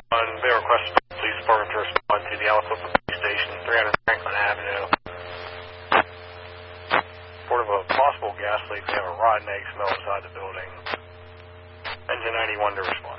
They requested the police department to respond to the Aliquippa Police Station, 300 Franklin Avenue. Report of a possible gas leak. They have a rotten egg smell inside the building. Engine 91 to respond.